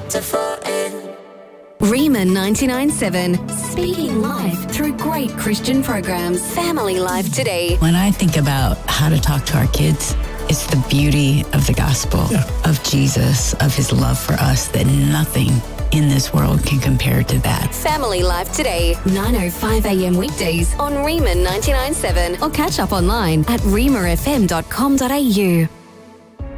to fall in. Rima 99.7, speaking life through great Christian programs. Family Life Today. When I think about how to talk to our kids, it's the beauty of the gospel, of Jesus, of his love for us, that nothing in this world can compare to that. Family Life Today, 9:05 a.m. weekdays on Rima 99.7 or catch up online at rimafm.com.au.